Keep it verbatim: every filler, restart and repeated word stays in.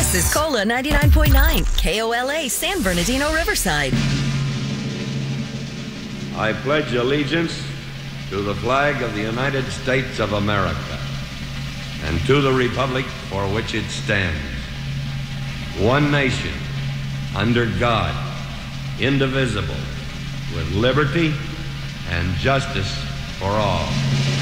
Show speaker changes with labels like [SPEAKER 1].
[SPEAKER 1] This is Cola ninety-nine point nine, K O L A, San Bernardino, Riverside.
[SPEAKER 2] I pledge allegiance to the flag of the United States of America and to the republic for which it stands, one nation, under God, indivisible, with liberty and justice for all.